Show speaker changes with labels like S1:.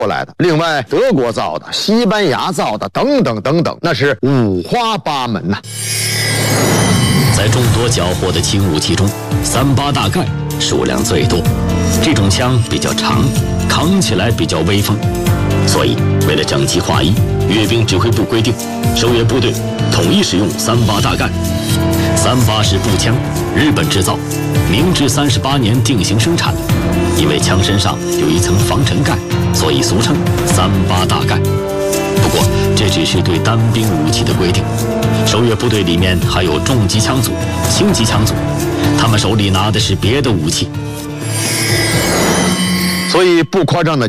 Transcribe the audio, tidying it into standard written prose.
S1: 过来的。另外，德国造的、西班牙造的等等等等，那是五花八门呐。
S2: 在众多缴获的轻武器中，38大盖数量最多。这种枪比较长，扛起来比较威风，所以为了整齐划一，阅兵指挥部规定，守野部队统一使用38大盖。38是步枪，日本制造，明治38年定型生产。因为枪身上有一层防尘盖，所以俗称38大盖。不过这只是对单兵武器的规定，守野部队里面还有重机枪组、轻机枪组，他们手里拿的是别的武器。
S1: 所以不夸张的